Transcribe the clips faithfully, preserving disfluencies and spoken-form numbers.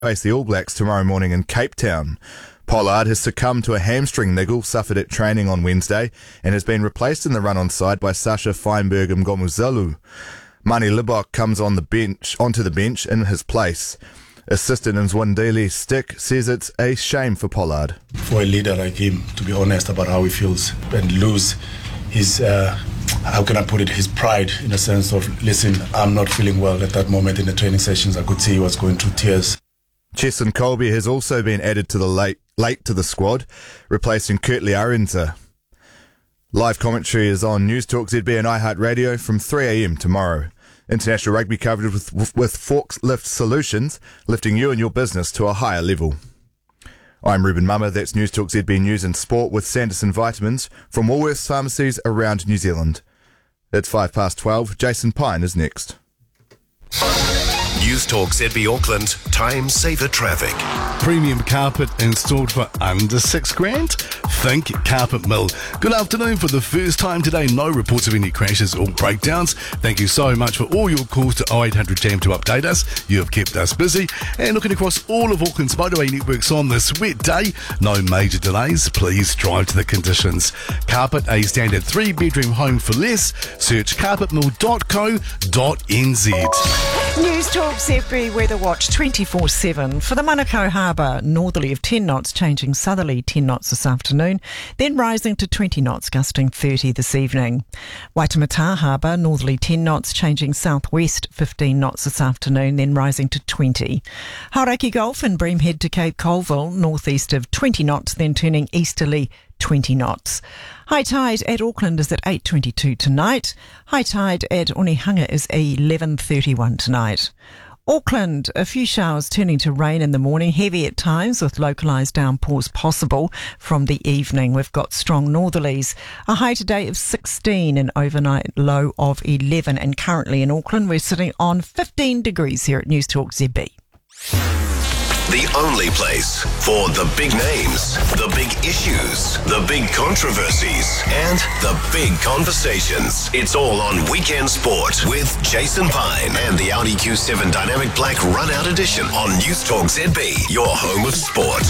face the All Blacks tomorrow morning in Cape Town. Pollard has succumbed to a hamstring niggle suffered at training on Wednesday and has been replaced in the run-on side by Sasha Feinberg-Mngomezulu. Mani Libbok comes on the bench onto the bench in his place. Assistant Nzwandile Stick says it's a shame for Pollard. For a leader like him to be honest about how he feels and lose his, uh, how can I put it, his pride in a sense of, listen, I'm not feeling well at that moment in the training sessions. I could see he was going through tears. Chesson Colby has also been added to the late, late to the squad, replacing Kurtley Arenza. Live commentary is on News Talk Z B and iHeartRadio from three a.m. tomorrow. International rugby coverage with, with Forklift Solutions, lifting you and your business to a higher level. I'm Ruben Mummer, that's News Talk Z B News and Sport with Sanderson Vitamins from Woolworths pharmacies around New Zealand. It's five past twelve. Jason Pine is next. News Talk Z B Auckland, time saver traffic. Premium carpet installed for under six grand? Think Carpet Mill. Good afternoon. For the first time today, no reports of any crashes or breakdowns. Thank you so much for all your calls to oh eight hundred Jam to update us. You have kept us busy. And looking across all of Auckland's motorway networks on this wet day, no major delays. Please drive to the conditions. Carpet, a standard three-bedroom home for less. Search carpet mill dot co dot n z. News Talk Z B Weather Watch twenty-four seven. For the Manukau Harbour, northerly of ten knots, changing southerly ten knots this afternoon, then rising to twenty knots, gusting thirty this evening. Waitemata Harbour, northerly ten knots, changing southwest fifteen knots this afternoon, then rising to twenty. Hauraki Gulf and Breamhead to Cape Colville, northeast of twenty knots, then turning easterly twenty knots. High tide at Auckland is at eight twenty-two tonight. High tide at Onehunga is eleven thirty-one tonight. Auckland, a few showers turning to rain in the morning, heavy at times with localised downpours possible from the evening. We've got strong northerlies. A high today of sixteen, an overnight low of eleven, and currently in Auckland we're sitting on fifteen degrees here at News Talk Z B. The only place for the big names, the big issues, the big controversies, and the big conversations. It's all on Weekend Sport with Jason Pine and the Audi Q seven Dynamic Black Run-Out Edition on News Talk Z B, your home of sport.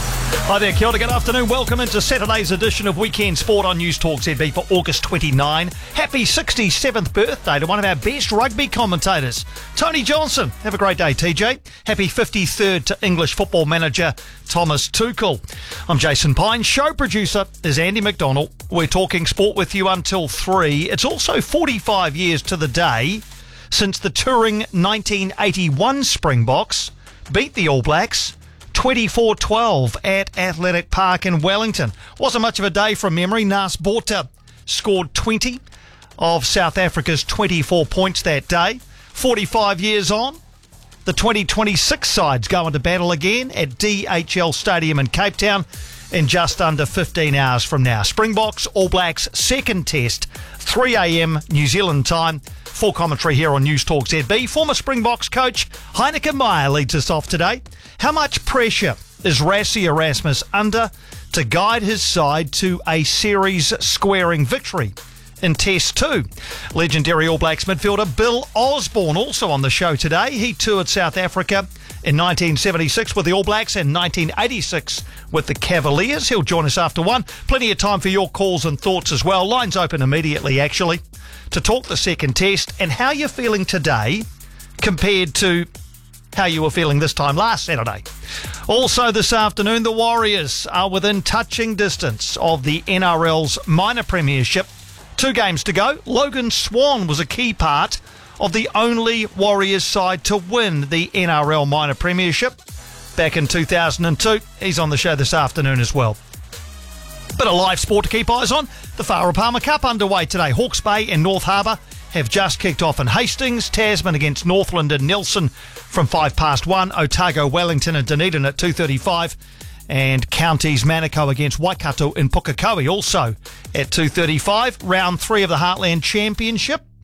Hi there, kia ora, good afternoon. Welcome into Saturday's edition of Weekend Sport on News Talk Z B for August twenty-ninth. Happy sixty-seventh birthday to one of our best rugby commentators, Tony Johnson. Have a great day, T J. Happy fifty-third to English football manager Thomas Tuchel. I'm Jason Pine. Show producer is Andy McDonald. We're talking sport with you until three. It's also forty-five years to the day since the touring nineteen eighty-one Springboks beat the All Blacks twenty-four twelve at Athletic Park in Wellington. Wasn't much of a day from memory. Nas Botha scored twenty of South Africa's twenty-four points that day. forty-five years on, the twenty twenty-six sides go into battle again at D H L Stadium in Cape Town in just under fifteen hours from now. Springboks, All Blacks, second test, three a.m. New Zealand time. Full commentary here on News Talk Z B. Former Springboks coach Heineke Meyer leads us off today. How much pressure is Rassie Erasmus under to guide his side to a series-squaring victory in Test two? Legendary All Blacks midfielder Bill Osborne also on the show today. He toured South Africa in nineteen seventy-six with the All Blacks and nineteen eighty-six with the Cavaliers. He'll join us after one. Plenty of time for your calls and thoughts as well. Lines open immediately, actually, to talk the second test and how you're feeling today compared to how you were feeling this time last Saturday. Also this afternoon, the Warriors are within touching distance of the N R L's minor premiership. Two games to go. Logan Swan was a key part of the only Warriors side to win the N R L minor premiership back in two thousand two. He's on the show this afternoon as well. Bit of live sport to keep eyes on. The Farah Palmer Cup underway today. Hawke's Bay and North Harbour have just kicked off in Hastings. Tasman against Northland and Nelson from five past one. Otago, Wellington and Dunedin at two thirty-five. And Counties Manukau against Waikato in Pukekohe also at two thirty-five. Round three of the Heartland Championship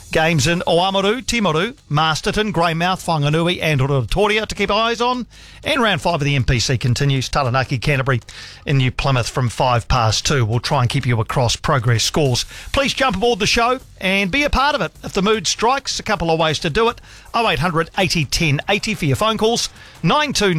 Games in Oamaru, Timaru, Masterton, Greymouth, Whanganui and Rotatoria to keep eyes on. And round five of the M P C continues. Taranaki, Canterbury in New Plymouth from five past two. We'll try and keep you across progress scores. Please jump aboard the show and be a part of it. If the mood strikes, a couple of ways to do it. oh eight hundred eighty ten eighty for your phone calls. nine two